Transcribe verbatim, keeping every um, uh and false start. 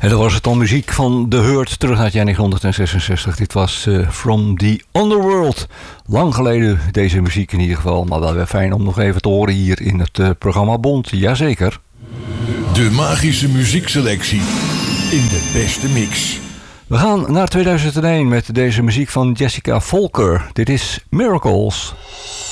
En dat was het dan, muziek van The Hurt, terug naar het jaar negentien zesenzestig. Dit was uh, From the Underworld. Lang geleden deze muziek in ieder geval, maar wel weer fijn om nog even te horen hier in het uh, programma Bond. Jazeker. De magische muziekselectie in de beste mix. We gaan naar tweeduizend één met deze muziek van Jessica Volker. Dit is Miracles.